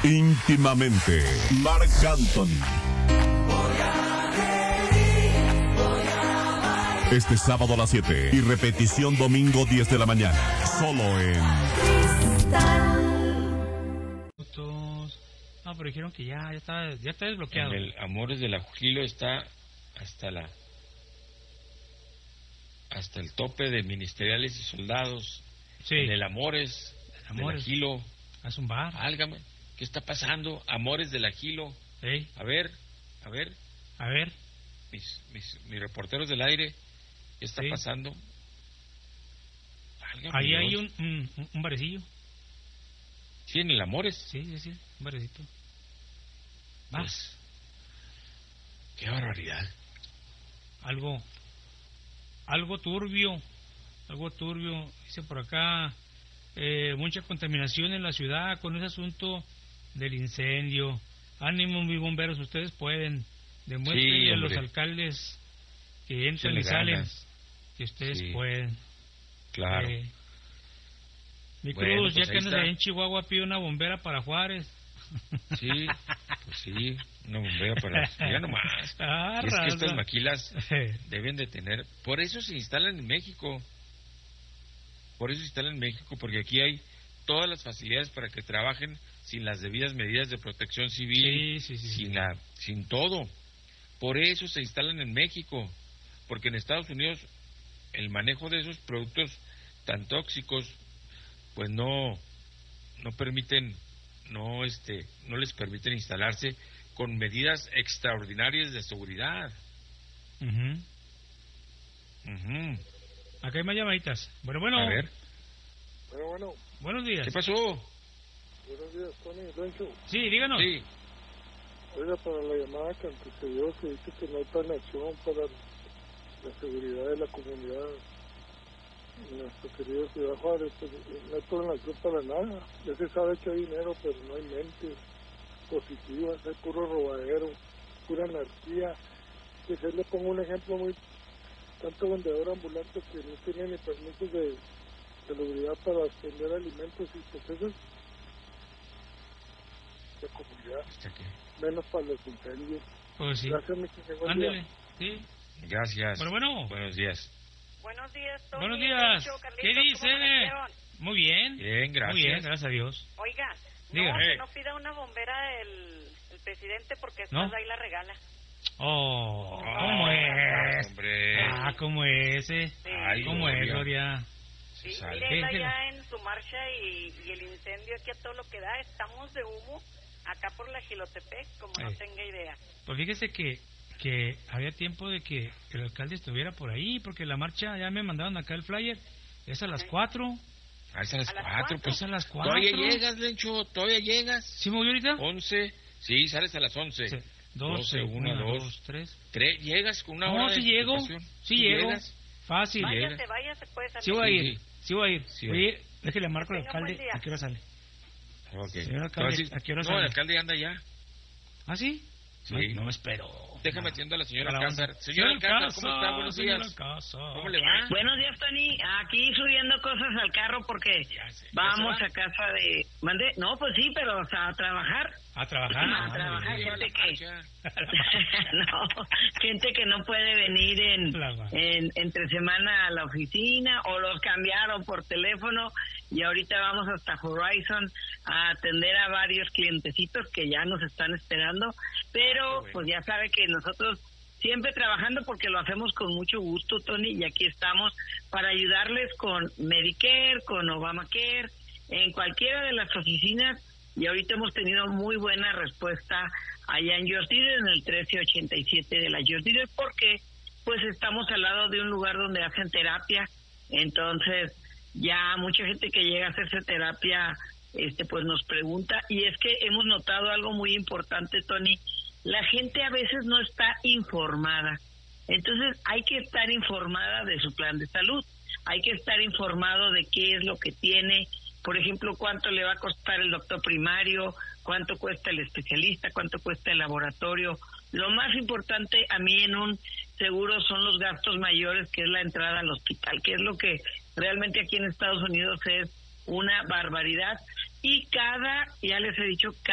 Íntimamente, Marc Anthony. Este sábado a las 7 y repetición domingo 10 de la mañana. Solo en No, pero dijeron que ya está desbloqueado. En el Amores de la Gilo está hasta el tope de ministeriales y soldados. Sí. En el Amores de la Gilo. Es un bar. Álgame, ¿qué está pasando? Amores de la Gilo. Sí. A ver. Mis reporteros del aire, ¿qué está pasando? Álgame, ahí Dios. hay un barecillo. Sí, en el Amores. Sí, un barecito. Pues, qué barbaridad. Algo turbio, dice por acá, mucha contaminación en la ciudad con ese asunto del incendio. Ánimo, mis bomberos, ustedes pueden. Demuéstrenle a los alcaldes que entran y salen que ustedes pueden. Claro. Mi Cruz, pues ya que andas ahí en Chihuahua, pide una bombera para Juárez. Sí, pues sí, una bombera para... Ya nomás. Y es que estas maquilas deben de tener... Por eso se instalan en México. Porque aquí hay todas las facilidades para que trabajen sin las debidas medidas de protección civil, sin todo. Por eso se instalan en México. Porque en Estados Unidos el manejo de esos productos tan tóxicos pues no permiten, no les permiten instalarse con medidas extraordinarias de seguridad. Acá hay más llamaditas. Bueno. A ver. Bueno. Buenos días. ¿Qué pasó? Buenos días, Tony Rancho. Sí, díganos. Sí. Oiga, para la llamada que antecedió, que dice que no hay planeación para la seguridad de la comunidad en nuestra querida Ciudad Juárez, pues, no hay planeación para nada. Ya se sabe que hay dinero, pero no hay mentes positivas, hay puro robadero, pura anarquía. Que se le pongo un ejemplo muy... Tanto vendedor ambulante que no tiene ni permisos de seguridad para vender alimentos y pues eso es la comunidad, menos para los incendios. Pues sí. Gracias, mi señor. Ándele, sí. Gracias. Bueno. Buenos días. Buenos días, Tony. Buenos días. Carlitos, ¿Qué dice? Muy bien. Bien, gracias. Muy bien, gracias a Dios. Oiga, Dígame. que no pida una bombera el presidente porque después ahí la regala. Oh, ¿cómo es? Hombre. ¿Cómo es, Sí. Ay, ¿Cómo es, Gloria? Sí, miren allá en su marcha y el incendio aquí a todo lo que da. Estamos de humo acá por la Jilotepec, como no tenga idea. Pues fíjese que había tiempo de que el alcalde estuviera por ahí, porque la marcha, ya me mandaron acá el flyer, es a las 4. Es a las 4, pues. Es a las 4. Todavía llegas, Lencho, todavía llegas. ¿Sí movió ahorita? 11, sí, sales a las 11. Sí. 12, 1, 2, 3. ¿Llegas con una hora? No, sí llego. Sí llego. Llegas. Fácil. Váyase, puede salir. Sí voy a ir. Oye, déjele marco al alcalde. ¿A qué hora sale? Ok. Señor alcalde, ¿a qué hora sale? No, el alcalde anda ya. ¿Ah, sí? Sí. No me espero. Déjame atiendo a la señora Alcázar. Señora Alcázar, ¿cómo está? Buenos días. ¿Cómo le va? Buenos días, Tony. Aquí subiendo cosas al carro porque vamos a casa de... ¿Mande? No, pues sí, pero o sea, a trabajar. ¿A trabajar? A trabajar, gente que... No, gente que no puede venir entre semana a la oficina o los cambiaron por teléfono y ahorita vamos hasta Horizon a atender a varios clientecitos que ya nos están esperando, pero pues ya sabe que nosotros siempre trabajando porque lo hacemos con mucho gusto, Tony, y aquí estamos para ayudarles con Medicare, con Obamacare, en cualquiera de las oficinas, y ahorita hemos tenido muy buena respuesta allá en George Dieter, en el 1387 de la George Dieter, porque pues estamos al lado de un lugar donde hacen terapia, entonces ya mucha gente que llega a hacerse terapia pues nos pregunta, y es que hemos notado algo muy importante, Tony. La gente a veces no está informada, entonces hay que estar informada de su plan de salud, hay que estar informado de qué es lo que tiene, por ejemplo, cuánto le va a costar el doctor primario, cuánto cuesta el especialista, cuánto cuesta el laboratorio. Lo más importante a mí en un seguro son los gastos mayores, que es la entrada al hospital, que es lo que realmente aquí en Estados Unidos es una barbaridad. Y ya les he dicho,